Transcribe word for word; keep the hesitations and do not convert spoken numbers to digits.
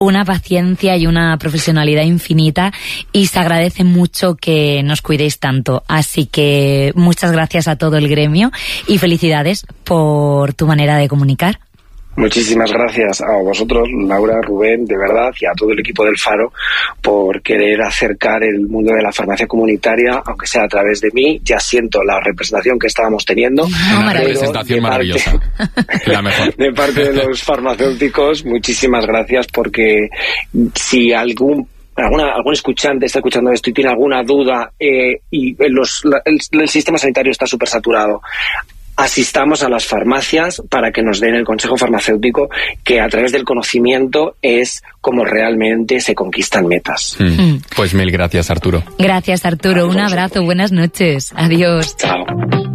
una paciencia y una profesionalidad infinita, y se agradece mucho que nos cuidéis tanto. Así que muchas gracias a todo el gremio y felicidades por tu manera de comunicar. Muchísimas gracias a vosotros, Laura, Rubén, de verdad, y a todo el equipo del Faro por querer acercar el mundo de la farmacia comunitaria, aunque sea a través de mí. Ya siento la representación que estábamos teniendo. Una representación maravillosa. La mejor. De parte de los farmacéuticos, muchísimas gracias, porque si algún Alguna, algún escuchante está escuchando esto y tiene alguna duda eh, y los, la, el, el sistema sanitario está súper saturado, asistamos a las farmacias para que nos den el consejo farmacéutico, que a través del conocimiento es como realmente se conquistan metas. Mm. Pues mil gracias, Arturo. Gracias, Arturo. Un abrazo, buenas noches. Adiós. Chao.